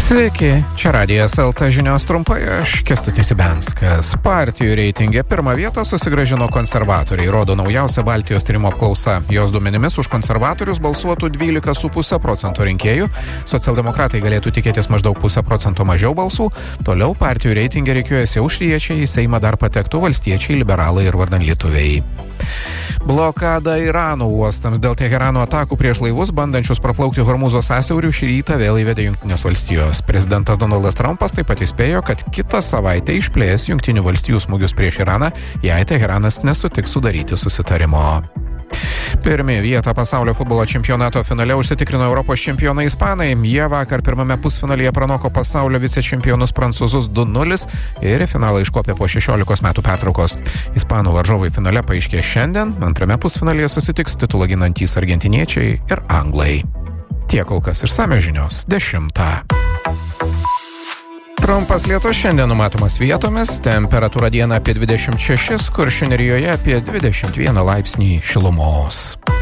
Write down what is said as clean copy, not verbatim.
Sveiki, čia Radijas LT žinios trumpai, aš Kęstutis Ibenskas. Partijų reitinge pirmą vietą susigrąžino konservatoriai, rodo naujausia Baltijos tyrimo apklausa. Jos duomenimis už konservatorius balsuotų 12,5% rinkėjų, socialdemokratai galėtų tikėtis maždaug 0,5% mažiau balsų, toliau partijų reitinge rikiuojasi aušriečiai, į Seimą dar patektų valstiečiai, liberalai ir vardanlietuviai. Blokada Irano uostams dėl Teherano atakų prieš laivus, bandančius praplaukti Hormūzo sąsiauriu, šį rytą vėl įvedė Jungtinės valstijos. Prezidentas Donaldas Trumpas taip pat įspėjo, kad kitą savaitę išplės Jungtinių valstijų smūgius prieš Iraną, jei Teheranas nesutiks sudaryti susitarimo. Pirmąją vietą pasaulio futbolo čempionato finale užsitikrino Europos čempionai ispanai. Jie vakar pirmame pusfinalyje pranoko pasaulio vicečempionus prancūzus 2-0 ir į finalą iškopė po 16 metų pertraukos. Ispanų varžovai finale paaiškės šiandien, antrame pusfinalyje susitiks titulą ginantys argentiniečiai ir anglai. Tiek kol kas išsamios žinios 10. Trumpas lietus šiandien numatomas vietomis, temperatūra dieną apie 26, Kuršių nerijoje apie 21 laipsnį šilumos.